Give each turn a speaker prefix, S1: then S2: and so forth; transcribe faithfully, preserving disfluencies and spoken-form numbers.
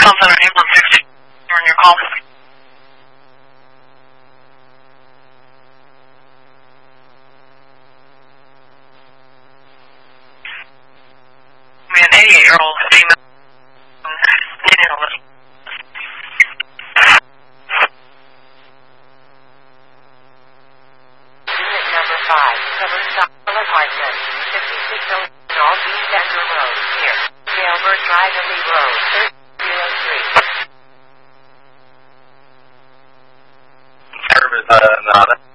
S1: call center, ambulance sixty. On your call. We have an eighty-eight-year-old female.
S2: Unit number five, cover stop apartment, fifty-six oh North East Center Road, near Jailbird Drive and Lee Road, thirty oh three.
S3: Service, uh, nada.